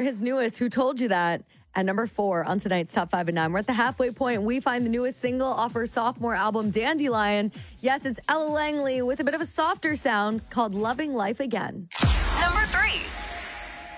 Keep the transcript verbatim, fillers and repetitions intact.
his newest, Who Told You That? At number four on tonight's Top five and nine. We're at the halfway point. We find the newest single off her sophomore album, Dandelion. Yes, it's Ella Langley with a bit of a softer sound called Loving Life Again. Number three.